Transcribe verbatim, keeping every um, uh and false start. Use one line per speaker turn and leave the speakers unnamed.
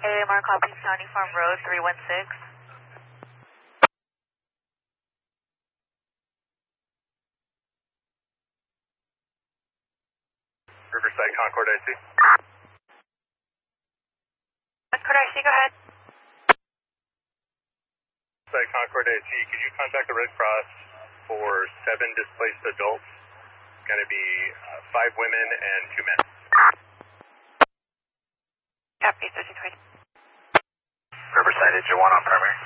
A M R copy, County Farm Road, three one six.
Riverside Concord I C.
Concord I C, go ahead.
Riverside Concord I C, could you contact the Red Cross for seven displaced adults? It's going to be uh, five women and two men.
Copy, thirteen twenty.
Riverside, Engine one on primary.